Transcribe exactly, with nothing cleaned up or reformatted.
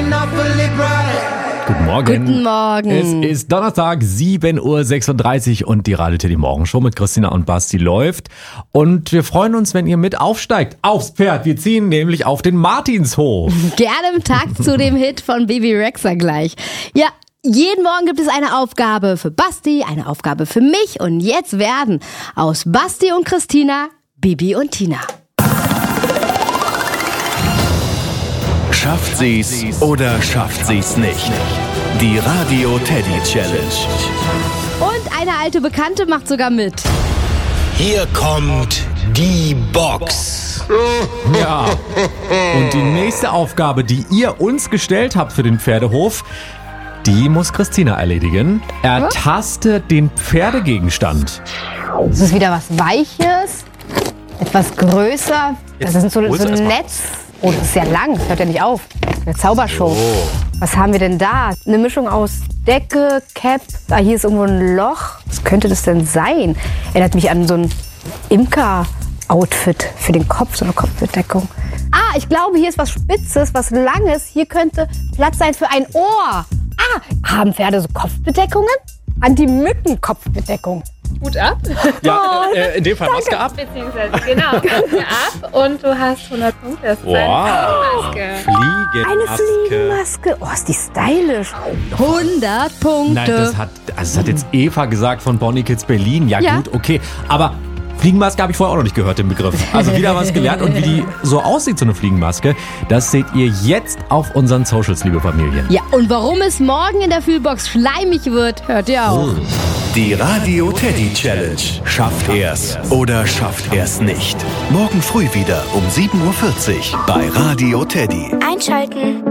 Guten Morgen. Guten Morgen. Es ist Donnerstag, sieben Uhr sechsunddreißig und die Radio Teddy Morgenshow mit Christina und Basti läuft. Und wir freuen uns, wenn ihr mit aufsteigt aufs Pferd. Wir ziehen nämlich auf den Martinshof. Gerne im Takt zu dem Hit von Bibi Rexha gleich. Ja, jeden Morgen gibt es eine Aufgabe für Basti, eine Aufgabe für mich. Und jetzt werden aus Basti und Christina Bibi und Tina. Schafft sie's oder schafft sie's nicht? Die Radio Teddy Challenge. Und eine alte Bekannte macht sogar mit. Hier kommt die Box. Ja. Und die nächste Aufgabe, die ihr uns gestellt habt für den Pferdehof, die muss Christina erledigen. Ertaste den Pferdegegenstand. Das ist wieder was Weiches, etwas größer. Das ist so, so ein Netz. Oh, das ist ja lang, das hört ja nicht auf. Eine Zaubershow. Oh. Was haben wir denn da? Eine Mischung aus Decke, Cap. Ah, hier ist irgendwo ein Loch. Was könnte das denn sein? Erinnert mich an so ein Imker-Outfit für den Kopf, so eine Kopfbedeckung. Ah, ich glaube, hier ist was Spitzes, was Langes. Hier könnte Platz sein für ein Ohr. Ah, haben Pferde so Kopfbedeckungen? Anti-Mücken-Kopfbedeckung. Hut ab. Ja, äh, in dem Fall Maske ab. Beziehungsweise, genau, Maske ab und du hast hundert Punkte. Das ist Wow. eine Fliegenmaske. Eine Fliegenmaske. Fliegenmaske. Oh, ist die stylisch. hundert Punkte. Nein, das hat, also das hat jetzt Eva gesagt von Bonnie Kids Berlin. Ja, Ja. gut, okay. Aber Fliegenmaske habe ich vorher auch noch nicht gehört, den Begriff. Also wieder was gelernt. Und wie die so aussieht, so eine Fliegenmaske, das seht ihr jetzt auf unseren Socials, liebe Familien. Ja, und warum es morgen in der Fühlbox schleimig wird, hört ihr auch. Die Radio Teddy Challenge. Schafft er's oder schafft er's nicht? Morgen früh wieder um sieben Uhr vierzig bei Radio Teddy. Einschalten.